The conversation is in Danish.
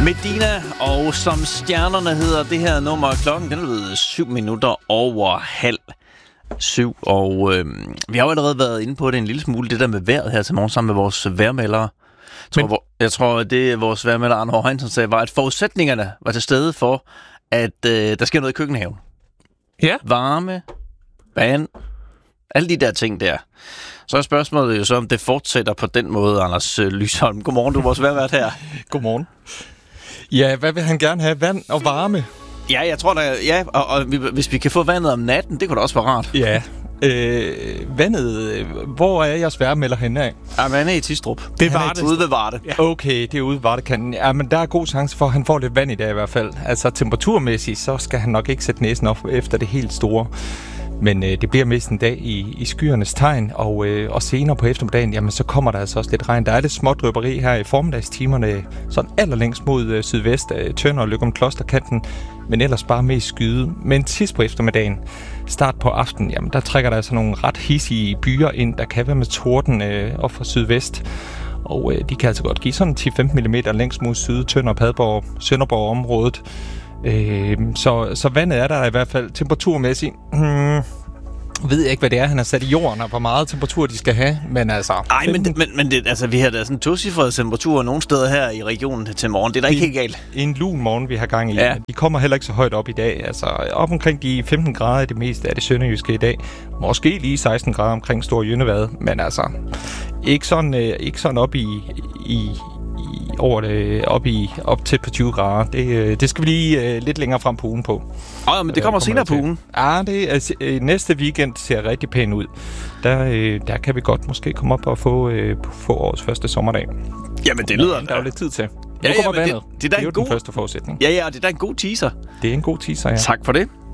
Medina, og som stjernerne hedder det her nummer. Klokken den er blevet 7:07, og vi har jo allerede været inde på det en lille smule, det der med vejret her til morgen sammen med vores vejrmeldere. Jeg tror, det vores vejrmelder Arne Hård sagde, var, at forudsætningerne var til stede for, at der sker noget i køkkenhaven. Ja. Varme, vand, alle de der ting der. Så er spørgsmålet jo så, om det fortsætter på den måde, Anders Lysholm. Godmorgen, du er vores vejrvært her. Godmorgen. Ja, hvad vil han gerne have? Vand og varme? Ja, jeg tror da, ja, og hvis vi kan få vandet om natten, det kunne da også være rart. Ja. Vandet, hvor er jeres vejrmelder henne af? Ja, man er i Tistrup. Det var det. Ude ved Varde. Ja. Okay, det er ude ved Vardekanten. Ja, men der er god chance for, at han får lidt vand i dag i hvert fald. Altså temperaturmæssigt, så skal han nok ikke sætte næsen op efter det helt store. Men det bliver mest en dag i skyernes tegn, og senere på eftermiddagen, jamen så kommer der altså også lidt regn. Der er lidt smådrypperi her i formiddagstimerne, sådan allerlængst mod sydvest af Tønder og Løgum Klosterkanten, men ellers bare mest skyde. Men sidst på eftermiddagen, start på aftenen, jamen der trækker der altså nogle ret hissige byer ind, der kan være med torden op fra sydvest. Og de kan altså godt give sådan 10-15 mm længst mod syd, Tønder, Padborg, Sønderborg-området. Så vandet er der i hvert fald temperaturmæssigt. Ved jeg ikke, hvad det er, han har sat i jorden, og hvor meget temperatur de skal have, men altså... Nej, men det, altså, vi har da sådan tocifrede temperaturer nogle steder her i regionen til morgen. Det er da ikke helt galt. En lun morgen, vi har gang i. Ja. De kommer heller ikke så højt op i dag. Altså, op omkring de 15 grader er det meste af det sønderjyske i dag. Måske lige 16 grader omkring Store Jønnevad, men altså... Ikke sådan op op tæt på 20 grader. Det skal vi lige lidt længere frem på ugen på. Men det kommer senere på ugen. Ja, næste weekend ser rigtig pæn ud. Der kan vi godt måske komme op og få årets første sommerdag. Jamen, det lyder... Der er jo lidt tid til. Ja, nu kommer vandet. Det er jo den første forudsætning. Ja, og det er da en god teaser. Det er en god teaser, ja. Tak for det.